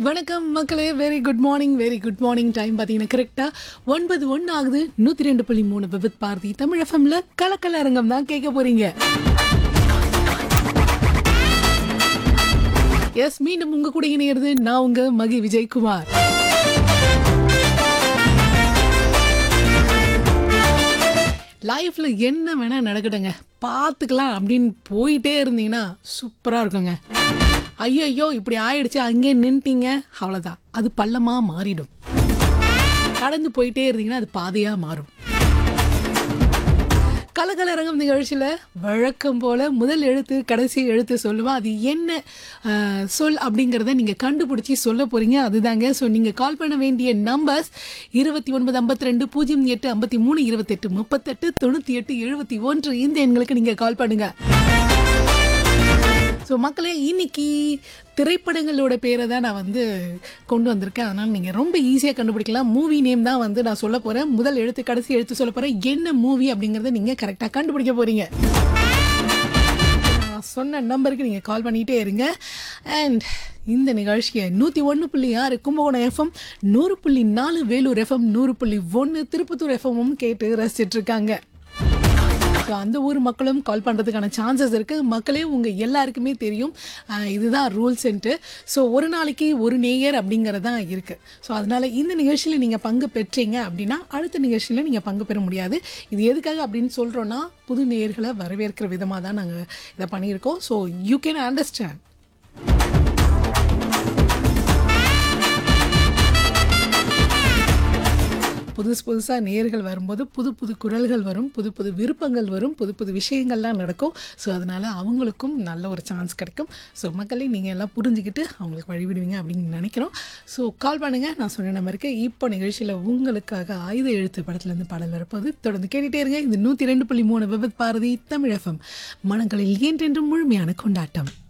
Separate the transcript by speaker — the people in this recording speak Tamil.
Speaker 1: வணக்கம் மக்களே. Very good morning. Very good morning. Time பார்த்தீங்கன்னா கரெக்டாக 9:01 ஆகுது. 102.3 விவித் பாரதி தமிழ் எஃப்எம்ல கலக்கல அரங்கம் தான் கேட்க போறீங்க. எஸ், மீண்டும் உங்க கூட இணையிறது நான் உங்க மகி விஜயகுமார். லைஃப்ல என்ன வேணா நடக்கட்டுங்க, பார்த்துக்கலாம் அப்படின்னு போயிட்டே இருந்தீங்கன்னா சூப்பராக இருக்குங்க. ஐயோ இப்படி ஆயிடுச்சு, அங்கேயே நின்ட்டீங்க, அவ்வளோதான், அது பள்ளமாக மாறிடும். கடந்து போயிட்டே இருந்தீங்கன்னா அது பாதையாக மாறும். கலகலரங்கம் நிகழ்ச்சியில் வழக்கம் போல் முதல் எழுத்து கடைசி எழுத்து சொல்லுவேன். அது என்ன சொல் அப்படிங்கிறத நீங்கள் கண்டுபிடிச்சி சொல்ல போகிறீங்க. அதுதாங்க. ஸோ நீங்கள் கால் பண்ண வேண்டிய நம்பர்ஸ் 2952 53 28 38 38 98 இந்த எண்களுக்கு நீங்கள் கால் பண்ணுங்கள். ஸோ மக்களே, இன்னைக்கு திரைப்படங்களோட பேரை தான் நான் கொண்டு வந்திருக்கேன். அதனால் நீங்கள் ரொம்ப ஈஸியாக கண்டுபிடிக்கலாம். மூவி நேம் தான் நான் சொல்ல போகிறேன். முதல் எழுத்து கடைசி எழுத்து சொல்ல போகிறேன். என்ன மூவி அப்படிங்கிறத நீங்கள் கரெக்டாக கண்டுபிடிக்க போகிறீங்க. நான் சொன்ன நம்பருக்கு நீங்கள் கால் பண்ணிகிட்டே இருங்க. அண்ட் இந்த நிகழ்ச்சியை 101.6 கும்பகோணம் எஃப்எம், 100.4 வேலூர் எஃப்எம், 100.1 திருப்பத்தூர் எஃப்எம்மும் கேட்டு ரசிச்சிட்டு இருக்காங்க. ஸோ அந்த ஊர் மக்களும் கால் பண்ணுறதுக்கான சான்சஸ் இருக்குது. மக்களே, உங்கள் எல்லாருக்குமே தெரியும், இதுதான் ரூல்ஸ்ன்ட்டு. ஸோ ஒரு நாளைக்கு ஒரு நேயர் அப்படிங்கிறது தான் இருக்குது. ஸோ அதனால் இந்த நிகழ்ச்சியில் நீங்கள் பங்கு பெற்றீங்க அப்படின்னா அடுத்த நிகழ்ச்சியில் நீங்கள் பங்கு பெற முடியாது. இது எதுக்காக அப்படின்னு சொல்கிறோன்னா, புது நேயர்களை வரவேற்கிற விதமாக தான் நாங்கள் இதை பண்ணியிருக்கோம். So you can understand. புதுசாக நேயர்கள் வரும்போது புது புது குரல்கள் வரும், புது புது விருப்பங்கள் வரும், புது புது விஷயங்கள்லாம் நடக்கும். ஸோ அதனால் அவங்களுக்கும் நல்ல ஒரு சான்ஸ் கிடைக்கும். ஸோ மக்களே, நீங்கள் எல்லாம் புரிஞ்சுக்கிட்டு அவங்களுக்கு வழிவிடுவீங்க அப்படின்னு நினைக்கிறோம். ஸோ கால் பண்ணுங்கள். நான் சொன்ன நம்பருக்கு. இப்போ நிகழ்ச்சியில் உங்களுக்காக ஆயுத எழுத்து படத்துலேருந்து பாடல் வரப்போது. தொடர்ந்து கேட்டுகிட்டே இருங்க. இது 102.3 விவித் பாரதி தமிழ் எஃப்எம், மனங்களில் என்றென்றும் முழுமையான கொண்டாட்டம்.